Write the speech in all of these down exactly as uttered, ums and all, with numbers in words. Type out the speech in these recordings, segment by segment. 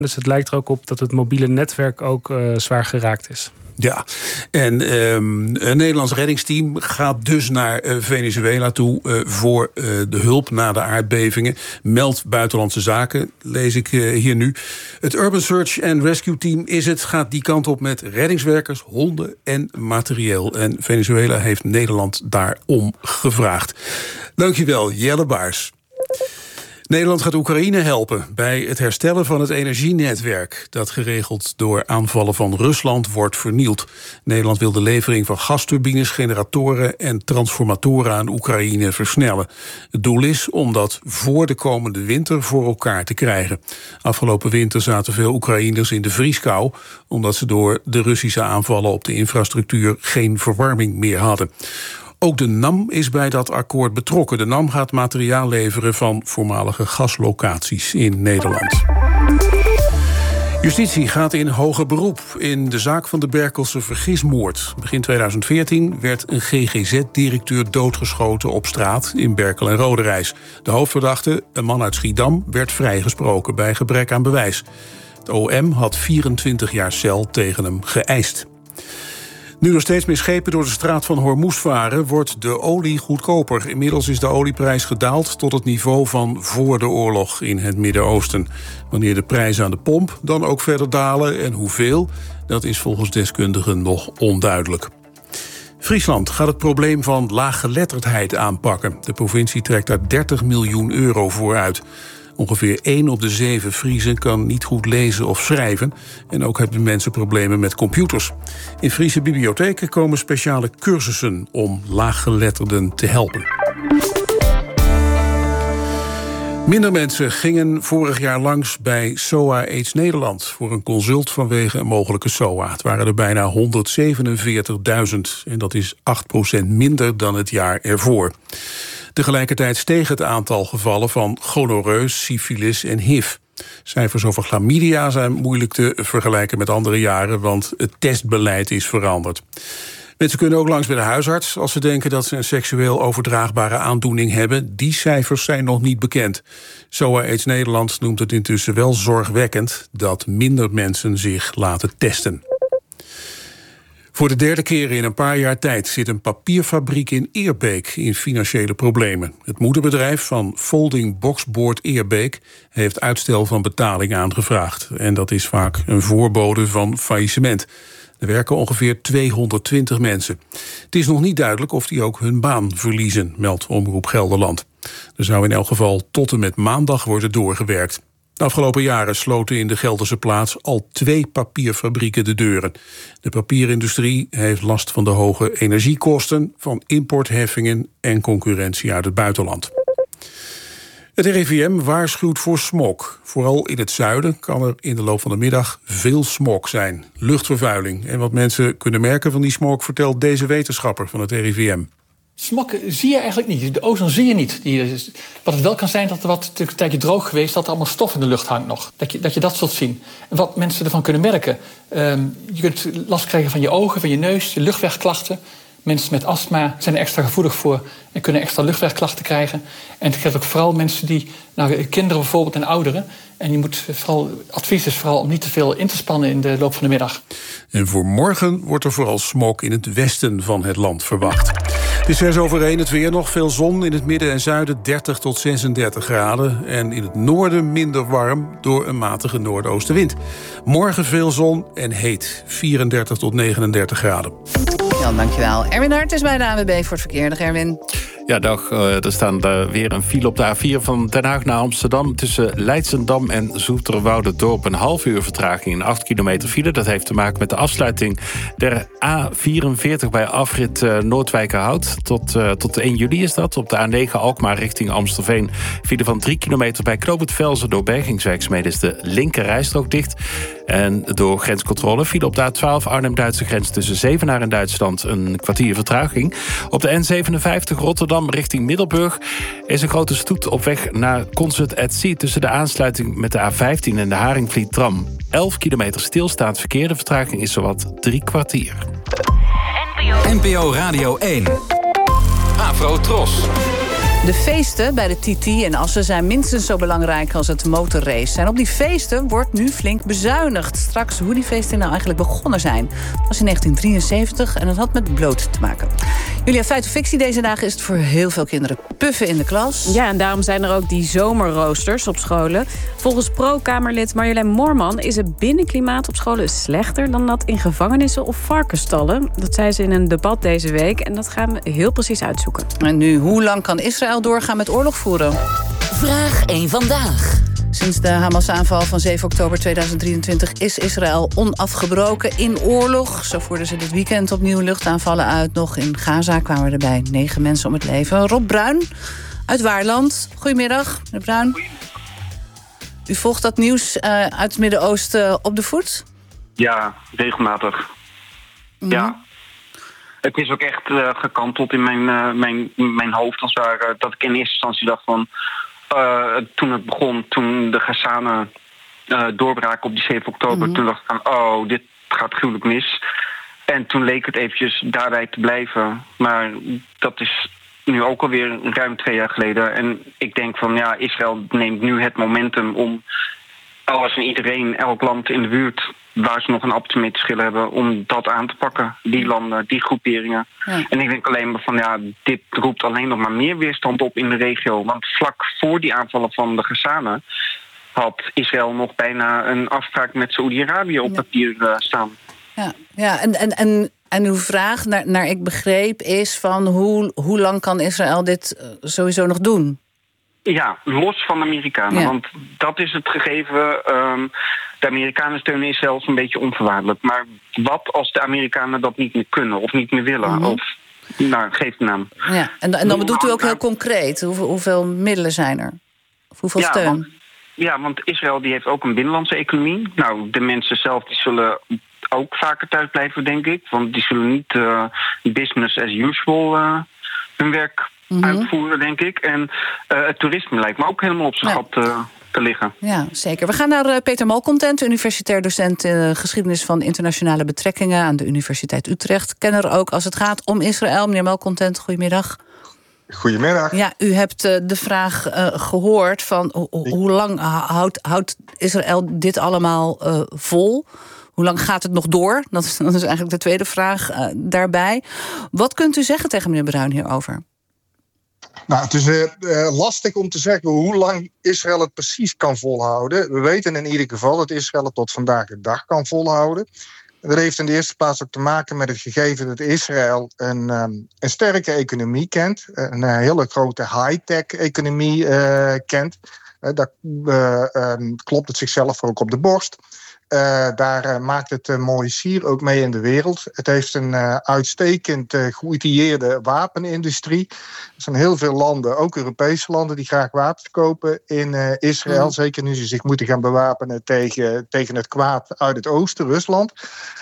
Dus het lijkt er ook op dat het mobiele netwerk ook uh, zwaar geraakt is. Ja, en um, een Nederlands reddingsteam gaat dus naar uh, Venezuela toe uh, voor uh, de hulp na de aardbevingen. Meldt Buitenlandse Zaken, lees ik uh, hier nu. Het Urban Search and Rescue Team is het, gaat die kant op met reddingswerkers, honden en materieel. En Venezuela heeft Nederland daarom gevraagd. Dankjewel, Jelle Baars. Nederland gaat Oekraïne helpen bij het herstellen van het energienetwerk dat geregeld door aanvallen van Rusland wordt vernield. Nederland wil de levering van gasturbines, generatoren en transformatoren aan Oekraïne versnellen. Het doel is om dat voor de komende winter voor elkaar te krijgen. Afgelopen winter zaten veel Oekraïners in de vrieskou omdat ze door de Russische aanvallen op de infrastructuur geen verwarming meer hadden. Ook de N A M is bij dat akkoord betrokken. De N A M gaat materiaal leveren van voormalige gaslocaties in Nederland. Justitie gaat in hoger beroep in de zaak van de Berkelse vergismoord. Begin tweeduizend veertien werd een G G Z-directeur doodgeschoten op straat in Berkel en Roderijs. De hoofdverdachte, een man uit Schiedam, werd vrijgesproken bij gebrek aan bewijs. Het O M had vierentwintig jaar cel tegen hem geëist. Nu er steeds meer schepen door de straat van Hormuz varen, wordt de olie goedkoper. Inmiddels is de olieprijs gedaald tot het niveau van voor de oorlog in het Midden-Oosten. Wanneer de prijzen aan de pomp dan ook verder dalen en hoeveel, dat is volgens deskundigen nog onduidelijk. Friesland gaat het probleem van laaggeletterdheid aanpakken. De provincie trekt daar dertig miljoen euro voor uit. Ongeveer één op de zeven Friezen kan niet goed lezen of schrijven. En ook hebben mensen problemen met computers. In Friese bibliotheken komen speciale cursussen om laaggeletterden te helpen. Minder mensen gingen vorig jaar langs bij S O A AIDS Nederland voor een consult vanwege een mogelijke S O A. Het waren er bijna honderdzevenenveertigduizend en dat is acht procent minder dan het jaar ervoor. Tegelijkertijd steeg het aantal gevallen van gonorreus, syfilis en H I V. Cijfers over chlamydia zijn moeilijk te vergelijken met andere jaren, want het testbeleid is veranderd. Mensen kunnen ook langs bij de huisarts als ze denken dat ze een seksueel overdraagbare aandoening hebben. Die cijfers zijn nog niet bekend. S O A AIDS Nederland noemt het intussen wel zorgwekkend dat minder mensen zich laten testen. Voor de derde keer in een paar jaar tijd zit een papierfabriek in Eerbeek in financiële problemen. Het moederbedrijf van Folding Boxboard Eerbeek heeft uitstel van betaling aangevraagd. En dat is vaak een voorbode van faillissement. Er werken ongeveer tweehonderdtwintig mensen. Het is nog niet duidelijk of die ook hun baan verliezen, meldt Omroep Gelderland. Er zou in elk geval tot en met maandag worden doorgewerkt. De afgelopen jaren sloten in de Gelderse plaats al twee papierfabrieken de deuren. De papierindustrie heeft last van de hoge energiekosten, van importheffingen en concurrentie uit het buitenland. Het R I V M waarschuwt voor smog. Vooral in het zuiden kan er in de loop van de middag veel smog zijn. Luchtvervuiling. En wat mensen kunnen merken van die smog vertelt deze wetenschapper van het R I V M. Smog zie je eigenlijk niet. De ozon zie je niet. Die, wat het wel kan zijn, dat er wat een tijdje droog geweest, dat er allemaal stof in de lucht hangt nog. Dat je dat, je dat zult zien. En wat mensen ervan kunnen merken. Um, je kunt last krijgen van je ogen, van je neus, je luchtwegklachten. Mensen met astma zijn er extra gevoelig voor en kunnen extra luchtwegklachten krijgen. En het geldt ook vooral mensen die, nou, kinderen bijvoorbeeld en ouderen. En je moet vooral, advies is vooral om niet te veel in te spannen in de loop van de middag. En voor morgen wordt er vooral smog in het westen van het land verwacht. Het is zes over één, het weer nog. Veel zon in het midden en zuiden, dertig tot zesendertig graden. En in het noorden minder warm door een matige noordoostenwind. Morgen veel zon en heet, vierendertig tot negenendertig graden. Ja, dankjewel. Erwin Hart is bij de A N W B voor het verkeer. Dag Erwin. Ja, dag. Uh, er staan uh, weer een file op de A vier van Den Haag naar Amsterdam. Tussen Leidsendam en Zoeterwoude-dorp een half uur vertraging in acht kilometer file. Dat heeft te maken met de afsluiting der A vierenveertig bij afrit uh, Noordwijkerhout. Tot, uh, tot één juli is dat. Op de A negen Alkmaar richting Amstelveen. File van drie kilometer bij Knoopend Velzen. Door bergingswerkzaamheden is de linker rijstrook dicht. En door grenscontrole file op de A twaalf Arnhem-Duitse grens tussen Zevenaar en Duitsland een kwartier vertraging. Op de N zevenenvijftig Rotterdam richting Middelburg is een grote stoet op weg naar Concert at Sea tussen de aansluiting met de A vijftien en de Haringvliet-tram. elf kilometer stilstaand verkeer. De vertraging is zowat drie kwartier. N P O Radio één. Afro Tros. De feesten bij de T T in Assen zijn minstens zo belangrijk als het motorrace. En op die feesten wordt nu flink bezuinigd. Straks hoe die feesten nou eigenlijk begonnen zijn. Dat was in negentien drieënzeventig en dat had met bloot te maken. Julia, feit of fictie, deze dagen is het voor heel veel kinderen puffen in de klas. Ja, en daarom zijn er ook die zomerroosters op scholen. Volgens pro-Kamerlid Marjolein Moorman is het binnenklimaat op scholen slechter dan dat in gevangenissen of varkensstallen. Dat zei ze in een debat deze week en dat gaan we heel precies uitzoeken. En nu, hoe lang kan Israël doorgaan met oorlog voeren? Vraag één vandaag. Sinds de Hamas-aanval van zeven oktober tweeduizend drieëntwintig is Israël onafgebroken in oorlog. Zo voerden ze dit weekend opnieuw luchtaanvallen uit. Nog in Gaza kwamen er bij negen mensen om het leven. Rob Bruin uit Waarland. Goedemiddag, meneer Bruin. U volgt dat nieuws uh, uit het Midden-Oosten op de voet? Ja, regelmatig. Mm. Ja. Het is ook echt uh, gekanteld in mijn, uh, mijn, mijn hoofd als het ware. Dat ik in eerste instantie dacht van... Uh, toen het begon, toen de Gazzanen uh, doorbraken op die zeven oktober... Mm-hmm. Toen dacht ik van, oh, dit gaat gruwelijk mis. En toen leek het eventjes daarbij te blijven. Maar dat is nu ook alweer ruim twee jaar geleden. En ik denk van, ja, Israël neemt nu het momentum om... alles en iedereen, elk land in de buurt... waar ze nog een appeltje mee te schillen hebben... om dat aan te pakken, die landen, die groeperingen. Ja. En ik denk alleen maar van, ja, dit roept alleen nog maar meer weerstand op in de regio. Want vlak voor die aanvallen van de Gazzanen... had Israël nog bijna een afspraak met Saoedi-Arabië op ja. papier uh, staan. Ja, ja en, en, en, en uw vraag, naar, naar ik begreep, is van... hoe, hoe lang kan Israël dit sowieso nog doen? Ja, los van de Amerikanen. Ja. Want dat is het gegeven... Um, de Amerikanen steunen Israël een beetje onvoorwaardelijk. Maar wat als de Amerikanen dat niet meer kunnen of niet meer willen? Mm-hmm. Of, nou, geef de naam. Ja, en, en dan bedoelt u ook heel concreet. Hoeveel, hoeveel middelen zijn er? Of hoeveel ja, steun? Want, ja, want Israël die heeft ook een binnenlandse economie. Nou, de mensen zelf die zullen ook vaker thuis blijven, denk ik. Want die zullen niet uh, business as usual uh, hun werk mm-hmm. uitvoeren, denk ik. En uh, het toerisme lijkt me ook helemaal op zijn ja. gat... Uh, te liggen. Ja, zeker. We gaan naar uh, Peter Malcontent, universitair docent uh, geschiedenis van internationale betrekkingen aan de Universiteit Utrecht. Kenner ook als het gaat om Israël. Meneer Malcontent, goedemiddag. Goedemiddag. Ja, u hebt uh, de vraag uh, gehoord van ho- ho- hoe lang houdt, houdt Israël dit allemaal uh, vol? Hoe lang gaat het nog door? Dat is, dat is eigenlijk de tweede vraag uh, daarbij. Wat kunt u zeggen tegen meneer Bruin hierover? Nou, het is uh, uh, lastig om te zeggen hoe lang Israël het precies kan volhouden. We weten in ieder geval dat Israël het tot vandaag de dag kan volhouden. Dat heeft in de eerste plaats ook te maken met het gegeven dat Israël een, um, een sterke economie kent. Een uh, hele grote high-tech economie uh, kent. Uh, daar uh, um, klopt het zichzelf ook op de borst. Uh, daar uh, maakt het uh, mooi sier ook mee in de wereld. Het heeft een uh, uitstekend uh, geoutilleerde wapenindustrie. Er zijn heel veel landen, ook Europese landen, die graag wapens kopen in uh, Israël. Mm. Zeker nu ze zich moeten gaan bewapenen tegen, tegen het kwaad uit het oosten, Rusland.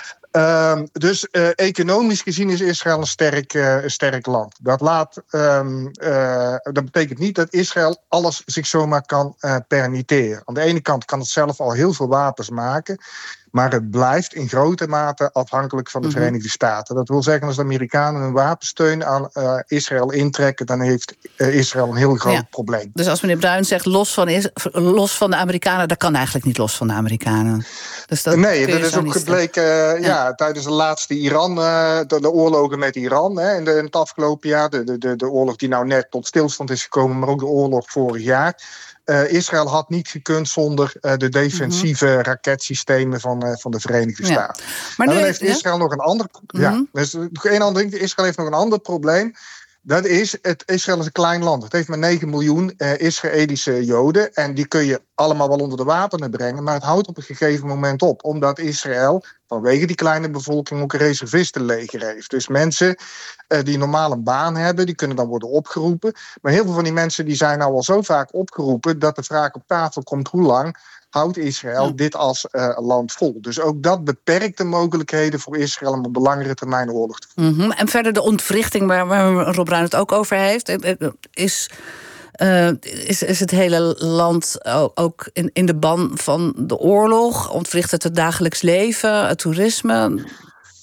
Uh, dus uh, economisch gezien is Israël een sterk, uh, een sterk land. Dat, laat, um, uh, dat betekent niet dat Israël alles zich zomaar kan uh, permitteren. Aan de ene kant kan het zelf al heel veel wapens maken, maar het blijft in grote mate afhankelijk van de mm-hmm. Verenigde Staten. Dat wil zeggen, als de Amerikanen een wapensteun aan uh, Israël intrekken, dan heeft uh, Israël een heel groot ja. probleem. Dus als meneer Bruin zegt los van, is, los van de Amerikanen, dat kan eigenlijk niet los van de Amerikanen. Dus dat nee, dat is ook gebleken uh, ja. ja, tijdens de laatste Iran, uh, de, de oorlogen met Iran hè, in, de, in het afgelopen jaar. De, de, de oorlog die nou net tot stilstand is gekomen, maar ook de oorlog vorig jaar. Uh, Israël had niet gekund zonder uh, de defensieve mm-hmm. raketsystemen van, uh, van de Verenigde ja. Staten. Maar nu, dan heeft Israël ja? nog een ander probleem. Mm-hmm. Ja, dus nog één ander ding. Israël heeft nog een ander probleem. Dat is, het, Israël is een klein land. Het heeft maar negen miljoen uh, Israëlische Joden. En die kun je allemaal wel onder de wapenen brengen. Maar het houdt op een gegeven moment op. Omdat Israël vanwege die kleine bevolking ook een reservistenleger heeft. Dus mensen uh, die normaal een baan hebben, die kunnen dan worden opgeroepen. Maar heel veel van die mensen die zijn nou al zo vaak opgeroepen dat de vraag op tafel komt hoe lang houdt Israël ja. dit als uh, land vol. Dus ook dat beperkt de mogelijkheden voor Israël om op de langere termijn oorlog te voeren. Mm-hmm. En verder de ontwrichting waar, waar Rob Bruin het ook over heeft, is, uh, is, is het hele land ook in, in de ban van de oorlog? Ontwricht het het dagelijks leven, het toerisme?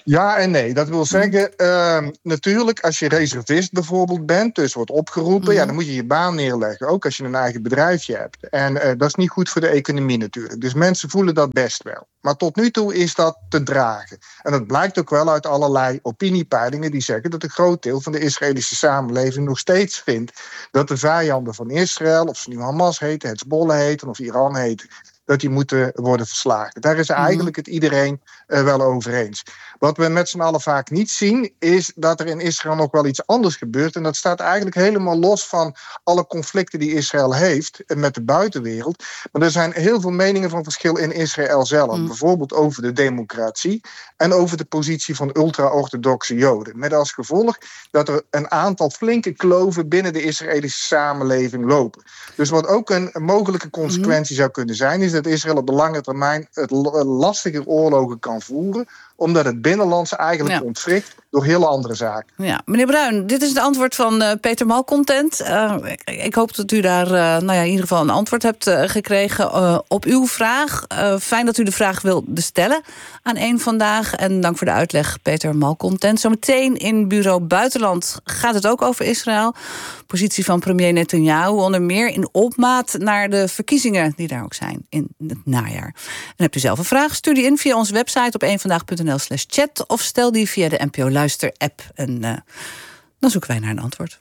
Ja en nee. Dat wil zeggen, uh, natuurlijk als je reservist bijvoorbeeld bent, dus wordt opgeroepen, mm-hmm. ja, dan moet je je baan neerleggen. Ook als je een eigen bedrijfje hebt. En uh, dat is niet goed voor de economie natuurlijk. Dus mensen voelen dat best wel. Maar tot nu toe is dat te dragen. En dat blijkt ook wel uit allerlei opiniepeilingen die zeggen dat een groot deel van de Israëlische samenleving nog steeds vindt dat de vijanden van Israël, of ze nu Hamas heten, Hezbollah heten of Iran heten, dat die moeten worden verslagen. Daar is eigenlijk het iedereen uh, wel over eens. Wat we met z'n allen vaak niet zien, is dat er in Israël nog wel iets anders gebeurt. En dat staat eigenlijk helemaal los van alle conflicten die Israël heeft met de buitenwereld. Maar er zijn heel veel meningen van verschil in Israël zelf. Mm. Bijvoorbeeld over de democratie en over de positie van ultra-orthodoxe Joden. Met als gevolg dat er een aantal flinke kloven binnen de Israëlische samenleving lopen. Dus wat ook een mogelijke consequentie mm. zou kunnen zijn, is dat Israël op de lange termijn het lastiger oorlogen kan voeren, omdat het binnenlandse eigenlijk ja. ontwricht door hele andere zaken. Ja, meneer Bruin, dit is het antwoord van uh, Peter Malcontent. Uh, ik, ik hoop dat u daar uh, nou ja, in ieder geval een antwoord hebt uh, gekregen uh, op uw vraag. Uh, fijn dat u de vraag wilde stellen aan één Vandaag. En dank voor de uitleg, Peter Malcontent. Zometeen in Bureau Buitenland gaat het ook over Israël. Positie van premier Netanyahu, onder meer in opmaat naar de verkiezingen die daar ook zijn in het najaar. En hebt u zelf een vraag? Stuur die in via onze website op eenvandaag punt n l slash chat of stel die via de N P O Luister-app. En uh, dan zoeken wij naar een antwoord.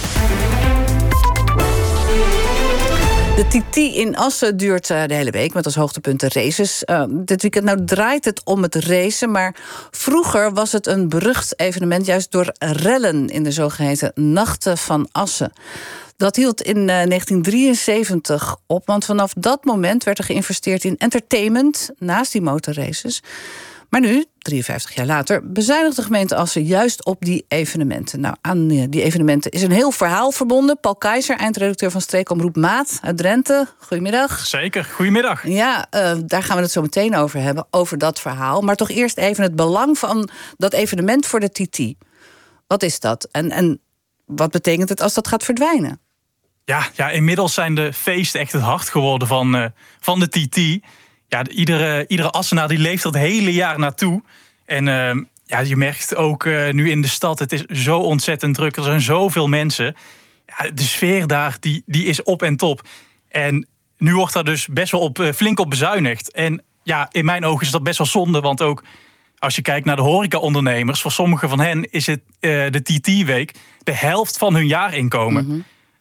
De T T in Assen duurt uh, de hele week met als hoogtepunt de races. Uh, dit weekend nou draait het om het racen, maar vroeger was het een berucht evenement juist door rellen in de zogeheten Nachten van Assen. Dat hield in uh, negentien drieënzeventig op, want vanaf dat moment werd er geïnvesteerd in entertainment naast die motorraces. Maar nu, drieënvijftig jaar later, bezuinigt de gemeente Assen juist op die evenementen. Nou, aan die evenementen is een heel verhaal verbonden. Paul Keizer, eindredacteur van Streekomroep Maat uit Drenthe. Goedemiddag. Zeker, goedemiddag. Ja, uh, daar gaan we het zo meteen over hebben, over dat verhaal. Maar toch eerst even het belang van dat evenement voor de T T. Wat is dat? En, en wat betekent het als dat gaat verdwijnen? Ja, ja, inmiddels zijn de feesten echt het hart geworden van, uh, van de T T. Ja, iedere, iedere Assenaar die leeft er het hele jaar naartoe. En uh, ja, je merkt ook uh, nu in de stad, het is zo ontzettend druk. Er zijn zoveel mensen. Ja, de sfeer daar, die, die is op en top. En nu wordt daar dus best wel op, uh, flink op bezuinigd. En ja, in mijn ogen is dat best wel zonde. Want ook als je kijkt naar de horecaondernemers, voor sommigen van hen is het uh, de T T-week de helft van hun jaarinkomen. Mm-hmm.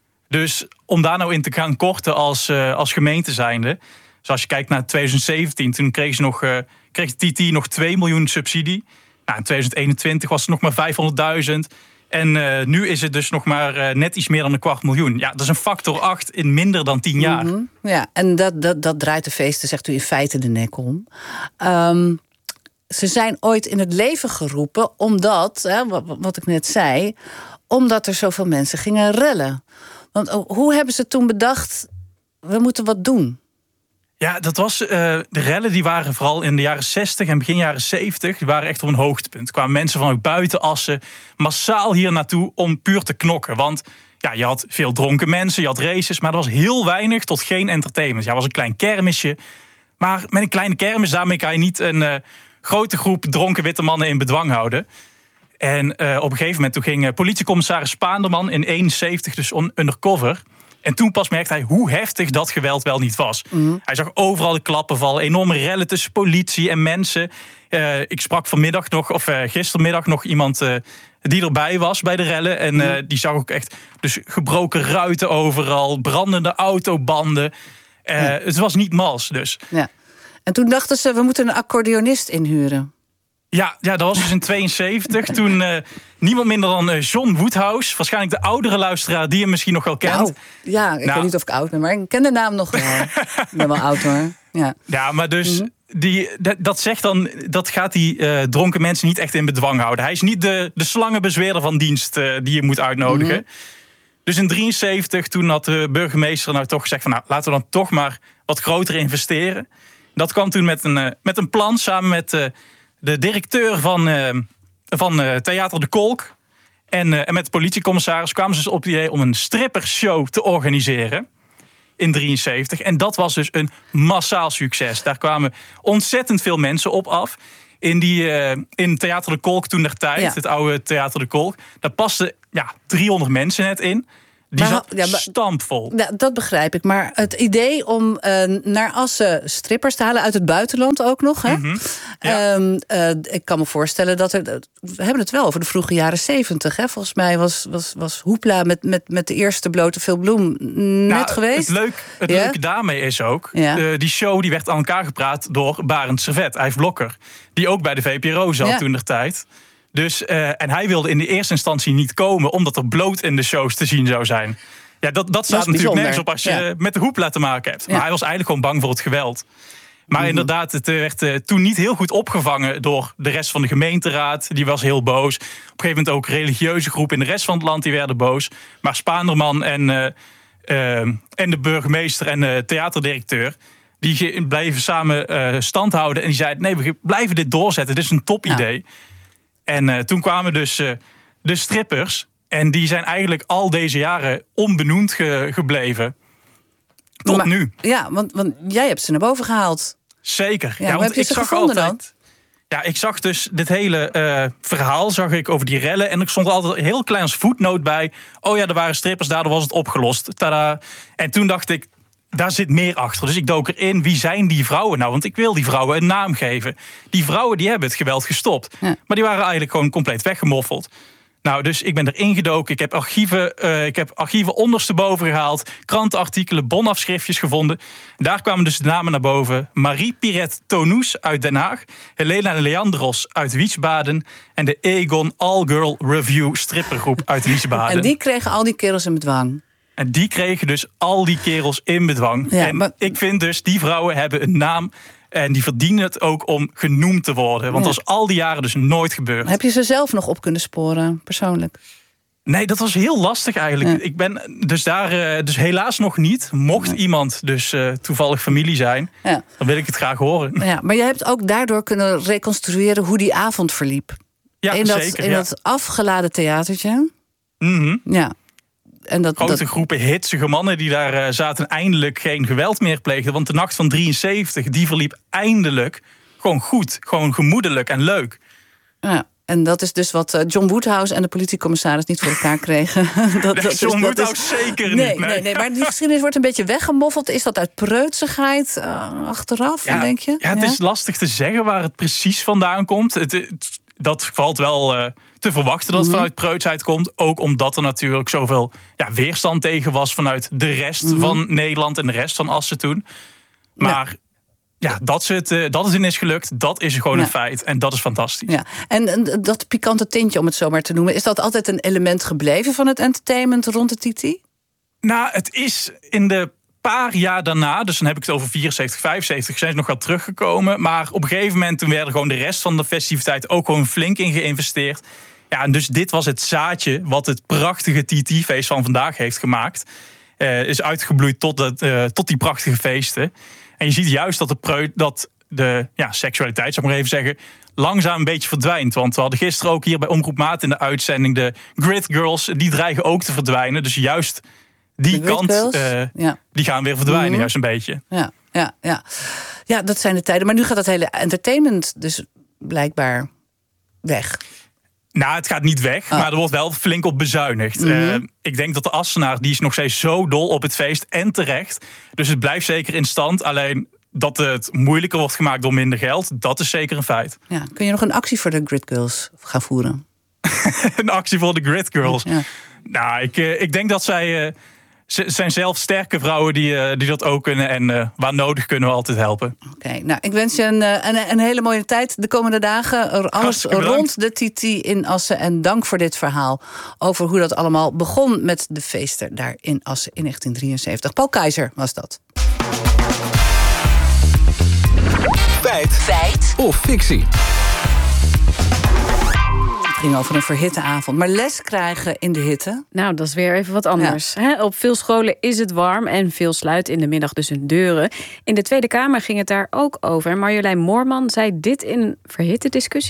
Dus om daar nou in te gaan korten als, uh, als gemeente zijnde. Dus als je kijkt naar twintig zeventien, toen kreeg, ze nog, uh, kreeg de T T nog twee miljoen subsidie. Nou, in twintig eenentwintig was het nog maar vijfhonderdduizend. En uh, nu is het dus nog maar uh, net iets meer dan een kwart miljoen. Ja, dat is een factor acht in minder dan tien jaar. Mm-hmm. Ja, en dat, dat, dat draait de feesten, zegt u, in feite de nek om. Um, ze zijn ooit in het leven geroepen omdat, hè, wat, wat ik net zei, omdat er zoveel mensen gingen rellen. Want hoe hebben ze toen bedacht, we moeten wat doen? Ja, dat was, uh, de rellen die waren vooral in de jaren zestig en begin jaren zeventig... die waren echt op een hoogtepunt. Er kwamen mensen vanuit buiten Assen massaal hier naartoe om puur te knokken. Want ja, je had veel dronken mensen, je had races, maar er was heel weinig tot geen entertainment. Ja, het was een klein kermisje. Maar met een kleine kermis, daarmee kan je niet een uh, grote groep dronken witte mannen in bedwang houden. En uh, op een gegeven moment toen ging uh, politiecommissaris Spaanderman in eenenzeventig dus on- undercover. En toen pas merkte hij hoe heftig dat geweld wel niet was. Mm. Hij zag overal de klappen vallen, enorme rellen tussen politie en mensen. Uh, ik sprak vanmiddag nog, of uh, gistermiddag nog iemand uh, die erbij was bij de rellen. En uh, die zag ook echt dus gebroken ruiten overal, brandende autobanden. Uh, ja. Het was niet mals dus. Ja. En toen dachten ze, we moeten een accordeonist inhuren. Ja, ja, dat was dus in tweeënzeventig. Toen uh, niemand minder dan uh, John Woodhouse. Waarschijnlijk de oudere luisteraar die hem misschien nog wel kent. Nou, ja, ik nou. weet niet of ik oud ben, maar ik ken de naam nog wel. Ik ben wel oud hoor. Ja, ja maar dus mm-hmm. die, dat, dat zegt dan, dat gaat die uh, dronken mensen niet echt in bedwang houden. Hij is niet de, de slangenbezweerder van dienst uh, die je moet uitnodigen. Mm-hmm. Dus in drieënzeventig, toen had de burgemeester nou toch gezegd van, nou, laten we dan toch maar wat groter investeren. Dat kwam toen met een, uh, met een plan samen met Uh, de directeur van, uh, van uh, Theater de Kolk en, uh, en met de politiecommissaris kwamen ze dus op het idee om een strippershow te organiseren in drieënzeventig. En dat was dus een massaal succes. Daar kwamen ontzettend veel mensen op af. In, die, uh, in Theater de Kolk toen der tijd, ja. Het oude Theater de Kolk. Daar pasten ja, driehonderd mensen net in. Die maar, zat ja, stampvol. Ja, dat begrijp ik. Maar het idee om uh, naar Assen strippers te halen uit het buitenland ook nog. Hè? Mm-hmm. Ja. Um, uh, ik kan me voorstellen dat er... We hebben het wel over de vroege jaren zeventig. Hè? Volgens mij was, was, was Hoepla met, met, met de eerste blote Phil Bloem net nou, geweest. Het, leuk, het ja? leuke daarmee is ook... Ja. Uh, die show die werd aan elkaar gepraat door Barend Servet, Yves Blokker. Die ook bij de V P R O zat ja. toen der tijd. Dus, uh, en hij wilde in de eerste instantie niet komen... omdat er bloot in de shows te zien zou zijn. Ja, dat, dat staat dat natuurlijk nergens op als je ja. met de Hoepla te maken hebt. Maar ja. hij was eigenlijk gewoon bang voor het geweld. Maar mm-hmm. inderdaad, het werd uh, toen niet heel goed opgevangen... door de rest van de gemeenteraad. Die was heel boos. Op een gegeven moment ook religieuze groepen in de rest van het land... die werden boos. Maar Spaanderman en, uh, uh, en de burgemeester en de theaterdirecteur... die blijven samen uh, stand houden. En die zeiden, nee, we blijven dit doorzetten. Dit is een topidee. Ja. En uh, toen kwamen dus uh, de strippers. En die zijn eigenlijk al deze jaren onbenoemd ge- gebleven. Tot maar, nu. Ja, want, want jij hebt ze naar boven gehaald. Zeker. Ja, ja, want heb je ik ze zag gevonden altijd, dan? Ja, ik zag dus dit hele uh, verhaal zag ik over die rellen. En er stond altijd een heel klein als voetnoot bij. Oh ja, er waren strippers, daardoor was het opgelost. Tada. En toen dacht ik, daar zit meer achter. Dus ik dook erin, wie zijn die vrouwen nou? Want ik wil die vrouwen een naam geven. Die vrouwen die hebben het geweld gestopt. Ja. Maar die waren eigenlijk gewoon compleet weggemoffeld. Nou, dus ik ben erin gedoken. Ik heb archieven, uh, ik heb archieven ondersteboven gehaald. Krantenartikelen, bonafschriftjes gevonden. Daar kwamen dus de namen naar boven. Marie Piret Tonous uit Den Haag. Helena Leandros uit Wiesbaden. En de Egon All Girl Review strippergroep uit Wiesbaden. En die kregen al die kerels in bedwang. En die kregen dus al die kerels in bedwang. Ja, en maar... ik vind dus, die vrouwen hebben een naam... en die verdienen het ook om genoemd te worden. Want ja. dat is al die jaren dus nooit gebeurd. Heb je ze zelf nog op kunnen sporen, persoonlijk? Nee, dat was heel lastig eigenlijk. Ja. Ik ben dus daar dus helaas nog niet. Mocht ja. iemand dus uh, toevallig familie zijn... Ja. dan wil ik het graag horen. Ja, maar jij hebt ook daardoor kunnen reconstrueren... hoe die avond verliep. Ja, in dat, zeker. In ja. dat afgeladen theatertje. Mm-hmm. Ja. En dat, Grote dat... groepen hitsige mannen die daar uh, zaten... eindelijk geen geweld meer pleegden. Want de nacht van drieënzeventig, die verliep eindelijk gewoon goed. Gewoon gemoedelijk en leuk. Ja. En dat is dus wat John Woodhouse en de politiecommissaris niet voor elkaar kregen. dat, nee, dat John is, Woodhouse dat is... zeker nee, niet. Nee. Nee, nee, maar die geschiedenis wordt een beetje weggemoffeld. Is dat uit preutsigheid uh, achteraf, ja, denk je? Ja, het ja? is lastig te zeggen waar het precies vandaan komt. Het, het, dat valt wel uh, te verwachten dat het mm-hmm. vanuit preutsheid komt. Ook omdat er natuurlijk zoveel ja, weerstand tegen was... vanuit de rest mm-hmm. van Nederland en de rest van Assen toen. Maar... Ja. Ja, dat, ze het, uh, dat het in is gelukt, dat is gewoon ja. een feit. En dat is fantastisch. Ja. En, en dat pikante tintje, om het zo maar te noemen... is dat altijd een element gebleven van het entertainment rond de Titi? Nou, het is in de paar jaar daarna... dus dan heb ik het over vierenzeventig, vijfenzeventig... zijn ze nog wel teruggekomen. Maar op een gegeven moment toen werden gewoon de rest van de festiviteit... ook gewoon flink in geïnvesteerd. Ja, en dus dit was het zaadje wat het prachtige Titi-feest van vandaag heeft gemaakt. Uh, is uitgebloeid tot, het, uh, tot die prachtige feesten. En je ziet juist dat de, preu- dat de ja, seksualiteit, zou ik maar even zeggen... langzaam een beetje verdwijnt. Want we hadden gisteren ook hier bij Omroep Maat in de uitzending... de Grid Girls, die dreigen ook te verdwijnen. Dus juist die kant, uh, ja. die gaan weer verdwijnen, mm-hmm. juist een beetje. Ja, ja, ja. ja, dat zijn de tijden. Maar nu gaat dat hele entertainment dus blijkbaar weg. Nou, het gaat niet weg, oh. maar er wordt wel flink op bezuinigd. Mm-hmm. Uh, ik denk dat de Assenaar, die is nog steeds zo dol op het feest en terecht. Dus het blijft zeker in stand. Alleen dat het moeilijker wordt gemaakt door minder geld, dat is zeker een feit. Ja, kun je nog een actie voor de Grid Girls gaan voeren? Een actie voor de Grid Girls? Ja. Nou, ik, uh, ik denk dat zij... Uh, Ze zijn zelf sterke vrouwen die, uh, die dat ook kunnen. En uh, waar nodig kunnen we altijd helpen. Oké, okay, nou, ik wens je een, een, een hele mooie tijd de komende dagen. Alles rond de Titi in Assen. En dank voor dit verhaal over hoe dat allemaal begon... met de feesten daar in Assen in negentien drieënzeventig. Paul Keizer was dat. Feit. Feit. Of fictie. Het ging over een verhitte avond. Maar les krijgen in de hitte? Nou, dat is weer even wat anders. Ja. He, op veel scholen is het warm en veel sluiten in de middag dus hun deuren. In de Tweede Kamer ging het daar ook over. Marjolein Moorman zei dit in een verhitte discussie.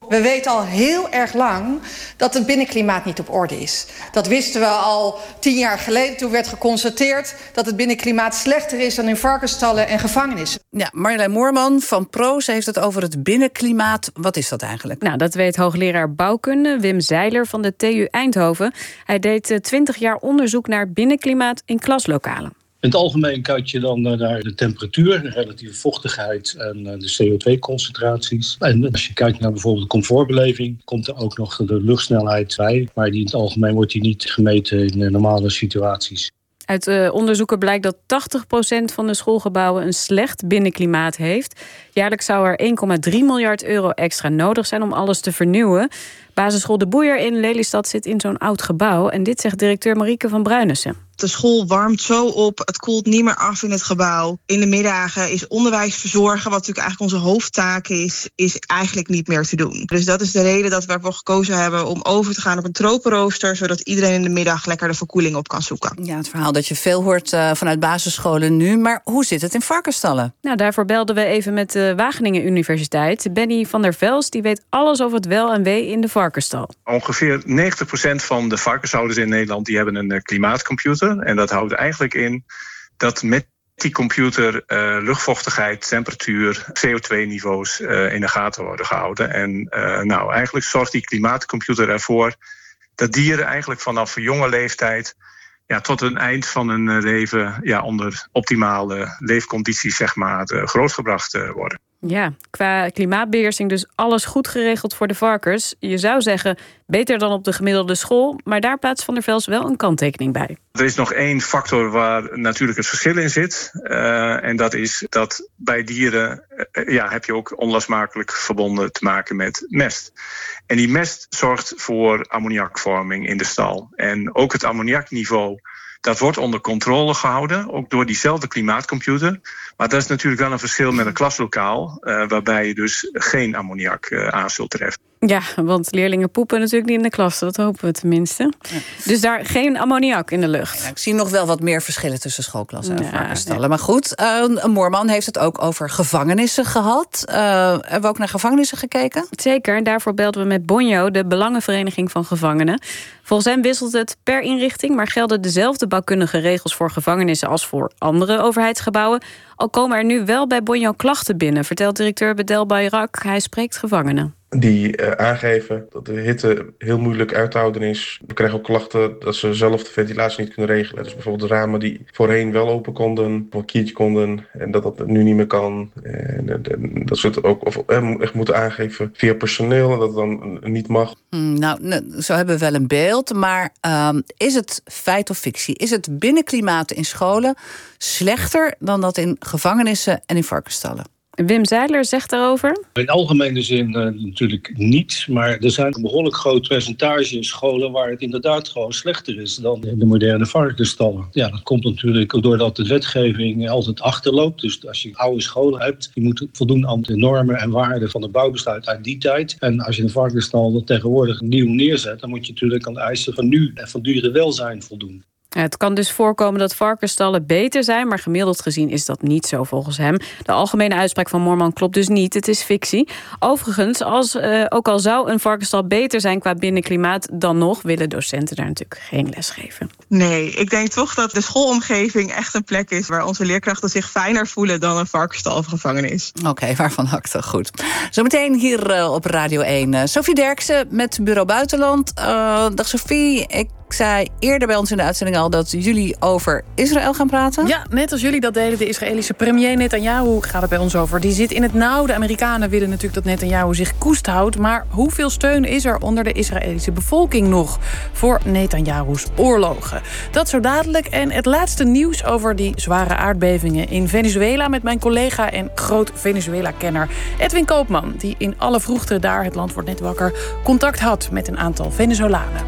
We weten al heel erg lang dat het binnenklimaat niet op orde is. Dat wisten we al tien jaar geleden. Toen werd geconstateerd dat het binnenklimaat slechter is dan in varkensstallen en gevangenissen. Ja, Marjolein Moorman van Pro, ze heeft het over het binnenklimaat. Wat is dat eigenlijk? Nou, dat weet hoogleraar bouwkunde Wim Zeiler van de T U Eindhoven. Hij deed twintig jaar onderzoek naar binnenklimaat in klaslokalen. In het algemeen kijk je dan naar de temperatuur, de relatieve vochtigheid en de C O twee concentraties. En als je kijkt naar bijvoorbeeld de comfortbeleving, komt er ook nog de luchtsnelheid bij. Maar die in het algemeen wordt die niet gemeten in normale situaties. Uit uh, onderzoeken blijkt dat tachtig procent van de schoolgebouwen een slecht binnenklimaat heeft. Jaarlijks zou er één komma drie miljard euro extra nodig zijn om alles te vernieuwen. Basisschool De Boeier in Lelystad zit in zo'n oud gebouw. En dit zegt directeur Marieke van Bruinissen. De school warmt zo op, het koelt niet meer af in het gebouw. In de middagen is onderwijs verzorgen, wat natuurlijk eigenlijk onze hoofdtaak is, is eigenlijk niet meer te doen. Dus dat is de reden dat we ervoor gekozen hebben om over te gaan op een tropenrooster, zodat iedereen in de middag lekker de verkoeling op kan zoeken. Ja, het verhaal dat je veel hoort uh, vanuit basisscholen nu. Maar hoe zit het in varkensstallen? Nou, daarvoor belden we even met de Wageningen Universiteit. Benny van der Vels, die weet alles over het wel en wee in de varkensstal. Ongeveer negentig procent van de varkenshouders in Nederland die hebben een klimaatcomputer. En dat houdt eigenlijk in dat met die computer uh, luchtvochtigheid, temperatuur, C O twee niveaus uh, in de gaten worden gehouden. En uh, nou, eigenlijk zorgt die klimaatcomputer ervoor dat dieren eigenlijk vanaf een jonge leeftijd ja, tot een eind van hun leven ja, onder optimale leefcondities zeg maar, uh, grootgebracht uh, worden. Ja, qua klimaatbeheersing dus alles goed geregeld voor de varkens. Je zou zeggen, beter dan op de gemiddelde school, maar daar plaatst Van der Vels wel een kanttekening bij. Er is nog één factor waar natuurlijk het verschil in zit. Uh, en dat is dat bij dieren uh, ja, heb je ook onlosmakelijk verbonden te maken met mest. En die mest zorgt voor ammoniakvorming in de stal. En ook het ammoniakniveau, dat wordt onder controle gehouden, ook door diezelfde klimaatcomputer. Maar dat is natuurlijk wel een verschil met een klaslokaal, uh, waarbij je dus geen ammoniak uh, aan zult treffen. Ja, want leerlingen poepen natuurlijk niet in de klas, dat hopen we tenminste. Ja. Dus daar geen ammoniak in de lucht. Ja, ik zie nog wel wat meer verschillen tussen schoolklassen en ja, varkensstallen. ja. Maar goed, uh, een Moorman heeft het ook over gevangenissen gehad. Uh, hebben we ook naar gevangenissen gekeken? Zeker, daarvoor belden we met Bonjo, de Belangenvereniging van Gevangenen. Volgens hem wisselt het per inrichting, maar gelden dezelfde bouwkundige regels voor gevangenissen als voor andere overheidsgebouwen. Al komen er nu wel bij Bonjo klachten binnen, vertelt directeur Bedel Bayrak. Hij spreekt gevangenen. Die uh, aangeven dat de hitte heel moeilijk uit te houden is. We krijgen ook klachten dat ze zelf de ventilatie niet kunnen regelen. Dus bijvoorbeeld ramen die voorheen wel open konden, of een kiertje konden, en dat dat nu niet meer kan. En, en, en dat ze het ook of, eh, echt moeten aangeven via personeel en dat het dan niet mag. Hmm, nou, zo hebben we wel een beeld, maar uh, is het feit of fictie? Is het binnenklimaat in scholen slechter dan dat in gevangenissen en in varkensstallen? Wim Zeiler zegt daarover. In algemene zin uh, natuurlijk niet. Maar er zijn een behoorlijk groot percentage in scholen waar het inderdaad gewoon slechter is dan in de moderne varkensstallen. Ja, dat komt natuurlijk doordat de wetgeving altijd achterloopt. Dus als je oude scholen hebt, die moeten voldoen aan de normen en waarden van het bouwbesluit uit die tijd. En als je een varkensstal tegenwoordig nieuw neerzet, dan moet je natuurlijk aan de eisen van nu en van dierenwelzijn voldoen. Het kan dus voorkomen dat varkensstallen beter zijn, maar gemiddeld gezien is dat niet zo volgens hem. De algemene uitspraak van Moorman klopt dus niet, het is fictie. Overigens, als, uh, ook al zou een varkensstal beter zijn qua binnenklimaat, dan nog willen docenten daar natuurlijk geen les geven. Nee, ik denk toch dat de schoolomgeving echt een plek is waar onze leerkrachten zich fijner voelen dan een varkensstal of gevangenis. Oké, okay, waarvan acte, goed. Zometeen hier uh, op Radio één. Uh, Sophie Derksen met Bureau Buitenland. Uh, dag Sophie, ik Ik zei eerder bij ons in de uitzending al dat jullie over Israël gaan praten. Ja, net als jullie dat deden. De Israëlische premier Netanyahu gaat het bij ons over. Die zit in het nauw. De Amerikanen willen natuurlijk dat Netanyahu zich koest houdt. Maar hoeveel steun is er onder de Israëlische bevolking nog voor Netanyahu's oorlogen? Dat zo dadelijk. En het laatste nieuws over die zware aardbevingen in Venezuela met mijn collega en groot Venezuela-kenner Edwin Koopman, die in alle vroegte daar, het land wordt net wakker, contact had met een aantal Venezolanen.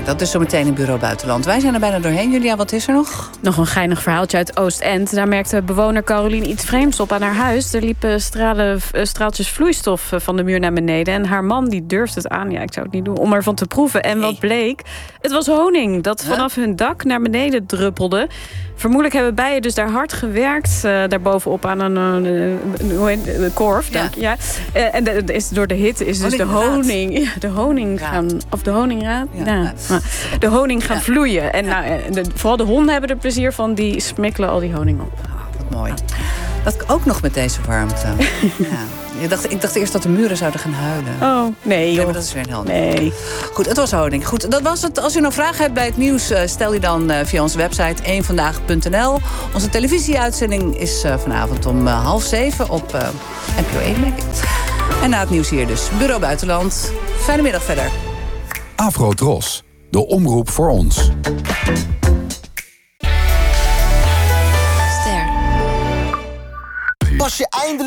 dat is zo meteen in Bureau Buitenland. Wij zijn er bijna doorheen. Julia, wat is er nog? Nog een geinig verhaaltje uit Oostend. Daar merkte bewoner Carolien iets vreemds op aan haar huis. Er liepen stralen, straaltjes vloeistof van de muur naar beneden. En haar man die durfde het aan, ja, ik zou het niet doen, om ervan te proeven. En wat bleek? Het was honing dat vanaf hun dak naar beneden druppelde. Vermoedelijk hebben bijen dus daar hard gewerkt. Uh, daarbovenop aan een, een, een, een korf. Ja. Ja. Uh, en de, de, is, door de hitte is dus de honing, ja, de honing gaan, of de honingraad, ja. Ja. Ja. De honing gaan ja. vloeien. En ja. nou, de, vooral de honden hebben er plezier van. Die smikkelen al die honing op. Oh, wat mooi. Dat ook nog met deze warmte. Ja. Ik dacht, ik dacht eerst dat de muren zouden gaan huilen. Oh, nee joh. Nee, maar dat is weer een helder. Nee. Goed, het was honing. Goed, dat was het. Als u nog vragen hebt bij het nieuws, stel die dan via onze website één vandaag punt n l. Onze televisieuitzending is vanavond om half zeven op uh, N P O één, denk ik. En na het nieuws hier dus. Bureau Buitenland. Fijne middag verder. Afro-Tros, de omroep voor ons. Pas je eindelijk